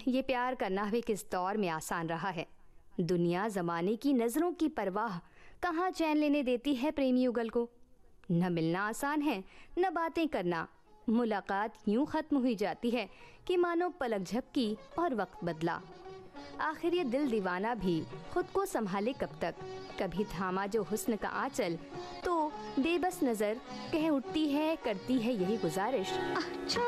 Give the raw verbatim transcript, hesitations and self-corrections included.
ये प्यार करना भी किस दौर में आसान रहा है। दुनिया जमाने की नजरों की परवाह कहाँ चैन लेने देती है प्रेमी युगल को। न मिलना आसान है, न बातें करना। मुलाकात यूं खत्म हुई जाती है कि मानो पलक झपकी और वक्त बदला। आखिर ये दिल दीवाना भी खुद को संभाले कब तक। कभी थामा जो हुस्न का आंचल तो बेबस नजर कह उठती है, करती है यही गुजारिश। अच्छा